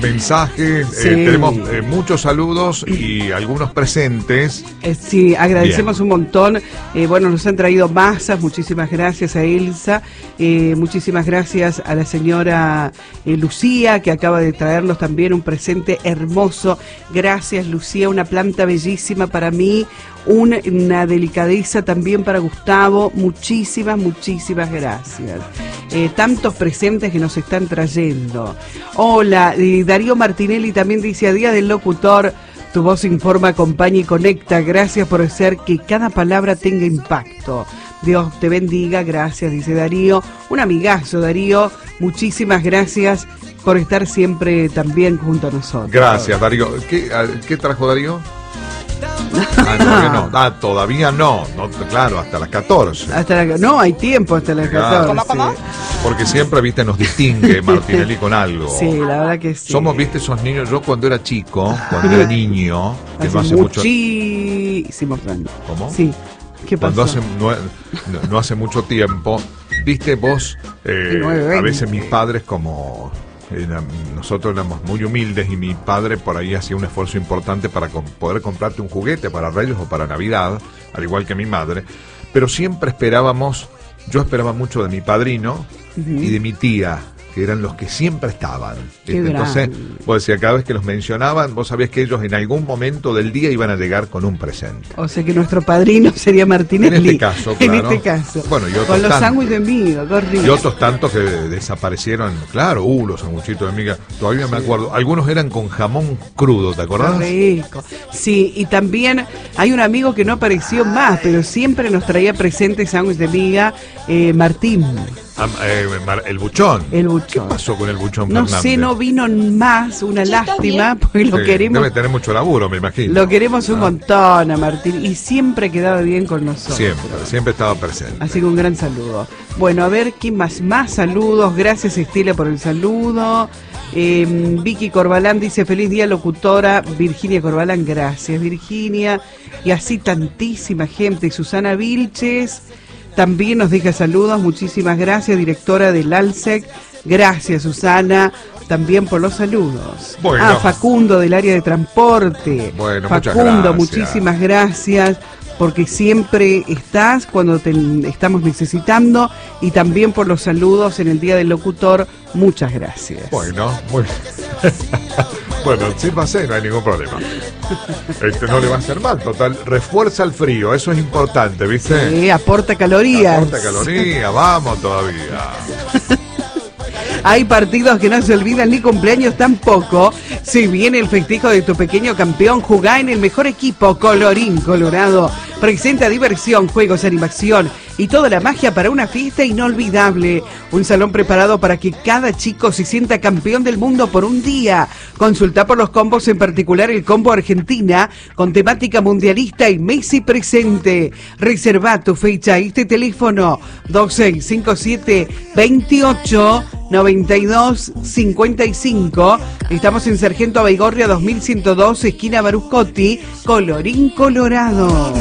mensajes, Sí. tenemos muchos saludos y algunos presentes. Sí, agradecemos un montón. Bueno, nos han traído masas, muchísimas gracias a Elsa, muchísimas gracias a la señora Lucía, que acaba de traernos también un presente hermoso. Gracias, Lucía, una planta bellísima para mí, una delicadeza también para Gustavo. Muchísimas gracias. Tantos presentes que nos están trayendo. Hola, Darío Martinelli también dice: a día del locutor, tu voz informa, acompaña y conecta. Gracias por hacer que cada palabra tenga impacto. Dios te bendiga. Gracias, dice Darío. Un amigazo, Darío. Muchísimas gracias por estar siempre también junto a nosotros. Gracias, Darío. ¿Qué trajo Darío? Todavía no. Claro, hasta las 14. No, hay tiempo hasta las 14. ¿Cómo? Porque siempre, viste, nos distingue Martinelli con algo. Sí, la verdad que sí. Somos, viste, esos niños. Yo cuando era chico, cuando era niño, que no hace mucho. Muchísimos años. ¿Cómo? Sí. ¿Qué pasó? No hace mucho tiempo, viste vos, a veces mis padres nosotros éramos muy humildes y mi padre por ahí hacía un esfuerzo importante para poder comprarte un juguete para Reyes o para Navidad, al igual que mi madre, pero siempre yo esperaba mucho de mi padrino y de mi tía, que eran los que siempre estaban. Entonces, vos decías, cada vez que los mencionaban, vos sabías que ellos en algún momento del día iban a llegar con un presente. O sea que nuestro padrino sería Martinelli. En este caso, claro. En este caso. Bueno, y otros con los tantos. sándwiches de miga, corriendo. Y otros tantos que desaparecieron, claro, los sanguchitos de miga, todavía me acuerdo. Algunos eran con jamón crudo, ¿te acordás? Rico. Sí, y también hay un amigo que no apareció más, pero siempre nos traía presentes sándwiches de miga, Martín. El Buchón. El Buchón. ¿Qué pasó con el Buchón No Fernández? sé, no vino más, una lástima, porque lo queremos. Debe tener mucho laburo, me imagino. Lo queremos un montón a Martín, y siempre quedaba bien con nosotros. Siempre estaba presente. Así que un gran saludo. Bueno, a ver, ¿quién más? Más saludos. Gracias, Estela, por el saludo. Vicky Corbalán dice: feliz día, locutora. Virginia Corbalán, gracias, Virginia. Y así tantísima gente. Susana Vilches también nos deja saludos. Muchísimas gracias, directora del ALSEC. Gracias, Susana, también por los saludos. Bueno. Facundo, del área de transporte. Bueno, Facundo, muchísimas gracias, porque siempre estás cuando te estamos necesitando, y también por los saludos en el Día del Locutor. Muchas gracias. Bueno, muy bueno, sí pasé, no hay ningún problema. No le va a hacer mal, total. Refuerza el frío, eso es importante, ¿viste? Sí, aporta calorías. Aporta calorías, vamos todavía. Hay partidos que no se olvidan, ni cumpleaños tampoco. Si viene el festejo de tu pequeño campeón, jugá en el mejor equipo. Colorín Colorado presenta diversión, juegos, animación y toda la magia para una fiesta inolvidable. Un salón preparado para que cada chico se sienta campeón del mundo por un día. Consulta por los combos, en particular el combo Argentina con temática mundialista y Messi presente. Reserva tu fecha, este teléfono 2657-289255. Estamos en Sargento Baigorria 2102, esquina Baruscotti, Colorín Colorado.